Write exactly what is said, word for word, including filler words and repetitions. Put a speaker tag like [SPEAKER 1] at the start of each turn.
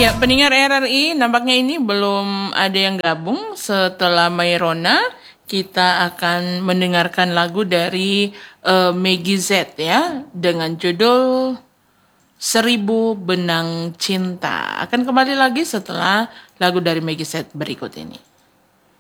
[SPEAKER 1] Ya, pendengar R R I, nampaknya ini belum ada yang gabung. Setelah Mairona, kita akan mendengarkan lagu dari uh, Meggy Z ya, dengan judul Seribu Benang Cinta. Akan kembali lagi setelah lagu dari Meggy Z berikut ini.